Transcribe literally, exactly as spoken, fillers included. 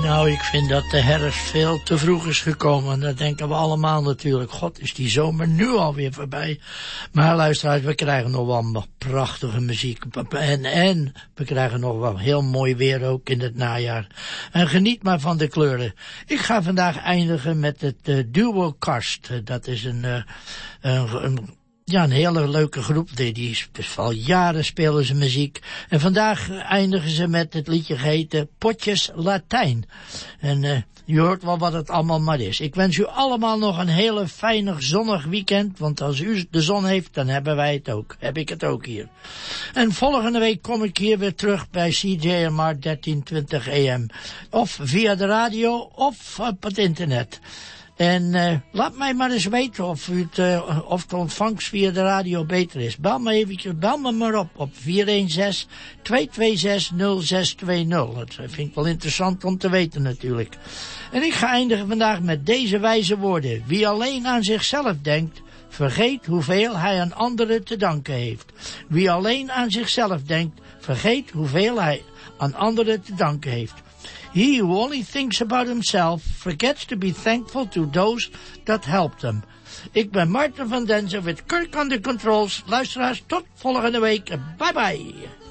Nou, ik vind dat de herfst veel te vroeg is gekomen. Dat denken we allemaal natuurlijk. God, is die zomer nu alweer voorbij. Maar luisteraars, we krijgen nog wel prachtige muziek. En, en we krijgen nog wel heel mooi weer ook in het najaar. En geniet maar van de kleuren. Ik ga vandaag eindigen met het uh, duo Karst. Uh, dat is een... Uh, een, een Ja, een hele leuke groep. Die, die dus al jaren spelen ze muziek. En vandaag eindigen ze met het liedje geheten Potjes Latijn. En uh, je hoort wel wat het allemaal maar is. Ik wens u allemaal nog een hele fijne zonnig weekend. Want als u de zon heeft, dan hebben wij het ook. Heb ik het ook hier. En volgende week kom ik hier weer terug bij C J M R dertien twintig A M. Of via de radio of op het internet. En uh, laat mij maar eens weten of, u het, uh, of de ontvangst via de radio beter is. Bel me eventjes, bel me maar op op vier een zes, twee twee zes, nul zes twee nul. Dat vind ik wel interessant om te weten natuurlijk. En ik ga eindigen vandaag met deze wijze woorden. Wie alleen aan zichzelf denkt, vergeet hoeveel hij aan anderen te danken heeft. Wie alleen aan zichzelf denkt, vergeet hoeveel hij aan anderen te danken heeft. He who only thinks about himself forgets to be thankful to those that helped him. Ik ben Maarten van Denzen met Kirk on the Controls. Luisteraars, tot volgende week. Bye bye.